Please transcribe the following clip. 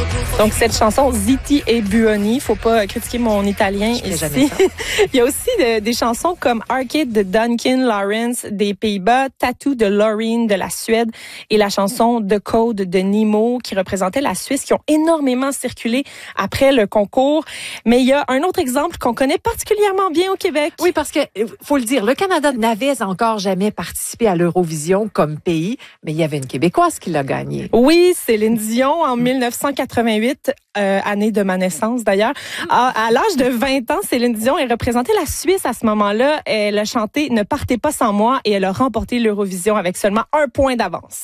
Donc, cette chanson, Ziti e Buoni, faut pas critiquer mon italien ici. Il y a aussi des chansons comme Arcade de Duncan Lawrence des Pays-Bas, Tattoo de Loreen de la Suède et la chanson The Code de Nemo qui représentait la Suisse, qui ont énormément circulé après le concours. Mais il y a un autre exemple qu'on connaît particulièrement bien au Québec. Oui, parce que, faut le dire, le Canada n'avait encore jamais participé à l'Eurovision comme pays, mais il y avait une Québécoise qui l'a gagné. Oui, Céline Dion en 1988, année de ma naissance d'ailleurs. À l'âge de 20 ans, Céline Dion, elle représentait la Suisse à ce moment-là. Elle a chanté « Ne partez pas sans moi » et elle a remporté l'Eurovision avec seulement 1 point d'avance.